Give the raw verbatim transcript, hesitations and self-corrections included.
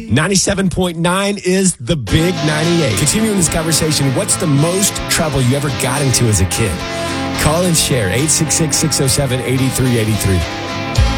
ninety-seven point nine is the Big ninety-eight. Continuing this conversation, what's the most trouble you ever got into as a kid? Call and share, eight six six, six oh seven, eight three eight three.